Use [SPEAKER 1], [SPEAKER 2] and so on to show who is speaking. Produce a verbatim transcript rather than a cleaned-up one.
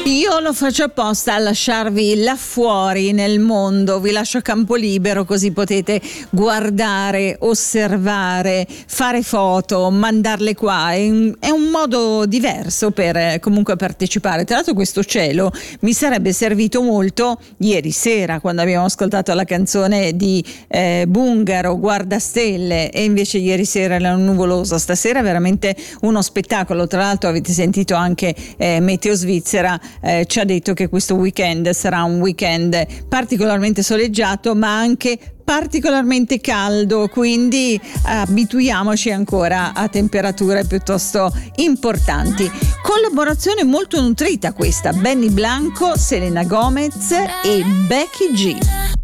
[SPEAKER 1] Io lo faccio apposta a lasciarvi là fuori nel mondo, vi lascio a campo libero così potete guardare, osservare, fare foto, mandarle qua. È un, è un modo diverso per eh, comunque partecipare. Tra l'altro questo cielo mi sarebbe servito molto ieri sera quando abbiamo ascoltato la canzone di eh, Bungaro, Guardastelle, e invece ieri sera era nuvoloso. Stasera è veramente uno spettacolo. Tra l'altro avete sentito anche eh, Meteo Svizzera Eh, ci ha detto che questo weekend sarà un weekend particolarmente soleggiato ma anche particolarmente caldo, quindi abituiamoci ancora a temperature piuttosto importanti. Collaborazione molto nutrita questa, Benny Blanco, Selena Gomez e Becky G.